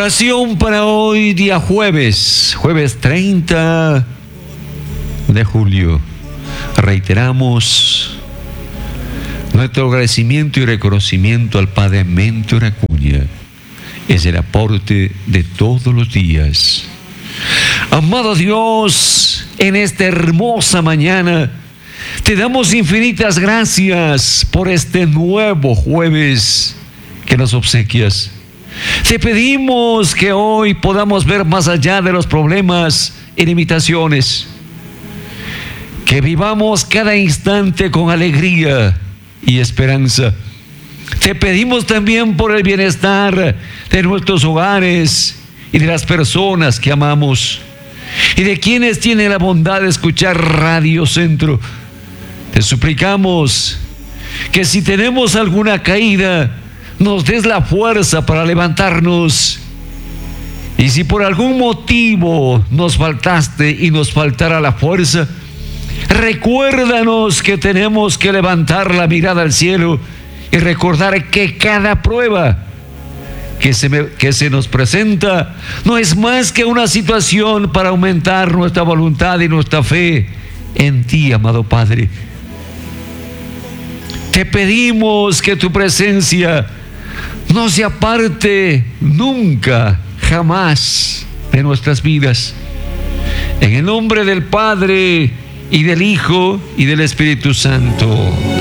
Oración para hoy, día jueves 30 de julio. Reiteramos nuestro agradecimiento y reconocimiento al Padre Mentor Acuña. Es el aporte de todos los días. Amado Dios, en esta hermosa mañana te damos infinitas gracias por este nuevo jueves que nos obsequias. Te pedimos que hoy podamos ver más allá de los problemas y limitaciones, que vivamos cada instante con alegría y esperanza. Te pedimos también por el bienestar de nuestros hogares y de las personas que amamos y de quienes tienen la bondad de escuchar Radio Centro. Te suplicamos que si tenemos alguna caída, nos des la fuerza para levantarnos. Y si por algún motivo nos faltaste y nos faltara la fuerza, recuérdanos que tenemos que levantar la mirada al cielo y recordar que cada prueba que se nos presenta no es más que una situación para aumentar nuestra voluntad y nuestra fe en ti, amado Padre. Te pedimos que tu presencia no se aparte nunca, jamás de nuestras vidas. En el nombre del Padre, y del Hijo, y del Espíritu Santo.